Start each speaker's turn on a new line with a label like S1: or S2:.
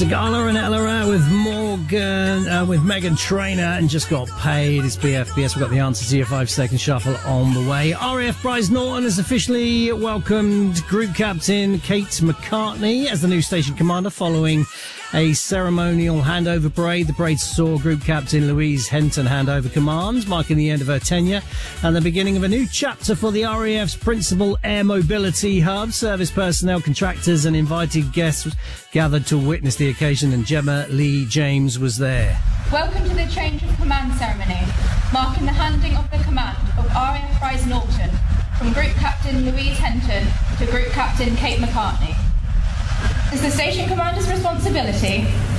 S1: Sigala and Ella with Morgan, with Megan Trainor, and just got paid. It's BFBS. We've got the answer to your 5-second shuffle on the way. RAF Bryce Norton has officially welcomed Group Captain Kate McCartney as the new station commander following a ceremonial handover parade. The parade saw Group Captain Louise Henton hand over command, marking the end of her tenure and the beginning of a new chapter for the RAF's principal air mobility hub. Service personnel, contractors and invited guests gathered to witness the occasion, and Gemma Lee James was there.
S2: Welcome to the change of command ceremony, marking the handing of the command of RAF Bryce Norton from Group Captain Louise Henton to Group Captain Kate McCartney. It's the station commander's responsibility